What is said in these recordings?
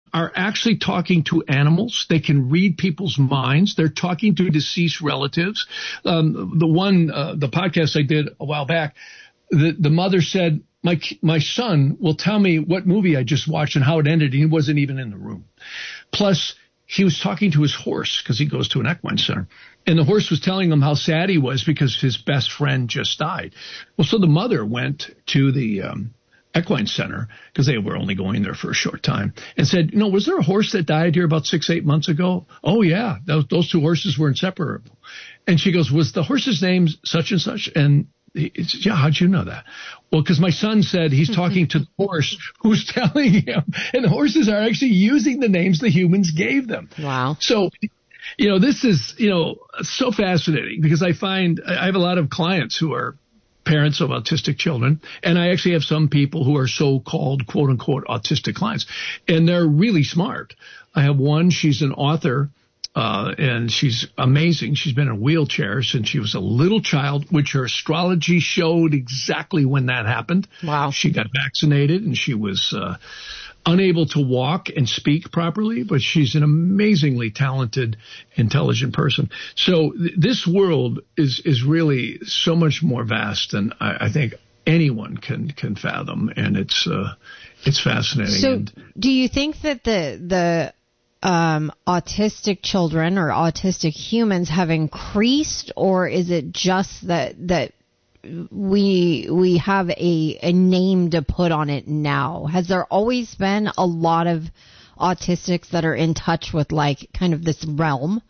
are actually talking to animals. They can read people's minds. They're talking to deceased relatives. The podcast I did a while back, the mother said, my son will tell me what movie I just watched and how it ended. He wasn't even in the room. Plus, he was talking to his horse because he goes to an equine center. And the horse was telling him how sad he was because his best friend just died. Well, so the mother went to the equine center, because they were only going there for a short time, and said, was there a horse that died here about 6-8 months ago? Oh, yeah, those two horses were inseparable. And she goes, was the horse's name such and such? And he said, yeah, how'd you know that? Well, because my son said he's talking to the horse who's telling him, and the horses are actually using the names the humans gave them. Wow. So, this is, so fascinating, because I have a lot of clients who are parents of autistic children, and I actually have some people who are so-called quote-unquote autistic clients, and they're really smart. I have one, she's an author, and she's amazing. She's been in a wheelchair since she was a little child, which her astrology showed exactly when that happened. Wow. She got vaccinated, and she was unable to walk and speak properly, but she's an amazingly talented, intelligent person. So this world is really so much more vast than I think anyone can fathom, and it's fascinating. So do you think that the autistic children or autistic humans have increased, or is it just that we have a name to put on it now? Has there always been a lot of autistics that are in touch with kind of this realm,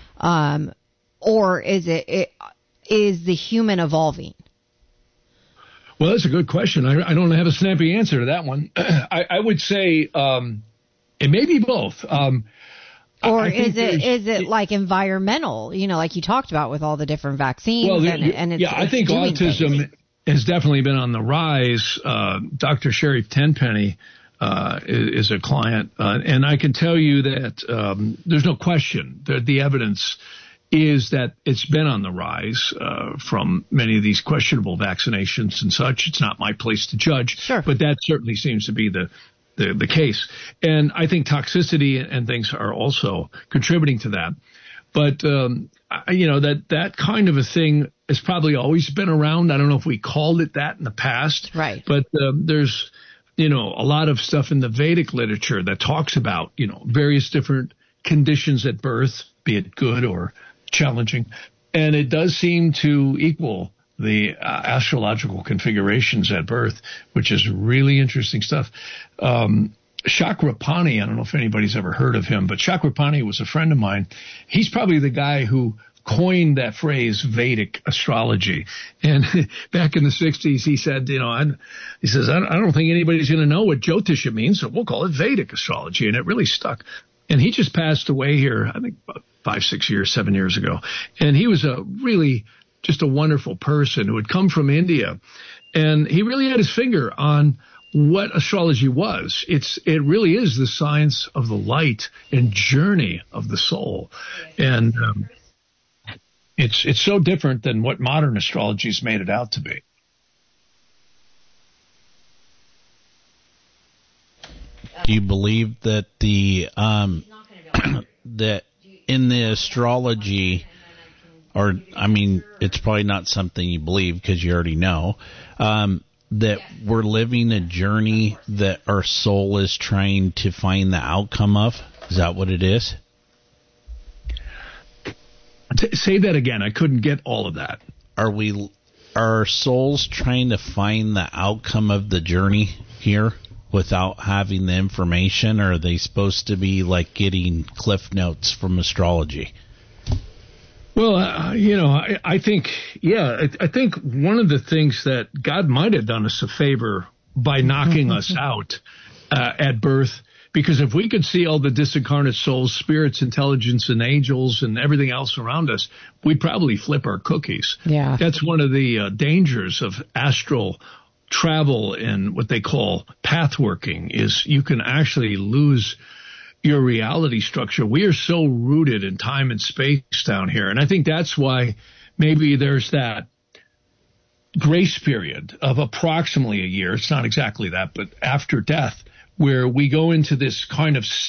or is the human evolving? Well, that's a good question. I don't have a snappy answer to that one. I would say it may be both. Or is it like environmental, like you talked about with all the different vaccines? Well, I think autism has definitely been on the rise. Dr. Sherry Tenpenny is a client, and I can tell you that there's no question that the evidence is that it's been on the rise from many of these questionable vaccinations and such. It's not my place to judge, sure, but that certainly seems to be the case. And I think toxicity and things are also contributing to that. But, that kind of a thing has probably always been around. I don't know if we called it that in the past. Right. But there's, a lot of stuff in the Vedic literature that talks about, various different conditions at birth, be it good or challenging. And it does seem to equal the astrological configurations at birth, which is really interesting stuff. Chakrapani, I don't know if anybody's ever heard of him, but Chakrapani was a friend of mine. He's probably the guy who coined that phrase Vedic astrology. And back in the 60s, he said, I don't think anybody's going to know what Jyotisha means, so we'll call it Vedic astrology. And it really stuck. And he just passed away here, I think about 5, 6 years, 7 years ago. And he was just a wonderful person who had come from India, and he really had his finger on what astrology was. It really is the science of the light and journey of the soul, and it's so different than what modern astrology's made it out to be. Do you believe that that in the astrology, or, it's probably not something you believe because you already know, that we're living a journey that our soul is trying to find the outcome of? Is that what it is? Say that again. I couldn't get all of that. Are our souls trying to find the outcome of the journey here without having the information, or are they supposed to be like getting cliff notes from astrology? Well, I think one of the things that God might have done us a favor by knocking us out at birth, because if we could see all the disincarnate souls, spirits, intelligence, and angels and everything else around us, we'd probably flip our cookies. Yeah. That's one of the dangers of astral travel and what they call pathworking, is you can actually lose your reality structure. We are so rooted in time and space down here. And I think that's why maybe there's that grace period of approximately a year. It's not exactly that, but after death, where we go into this kind of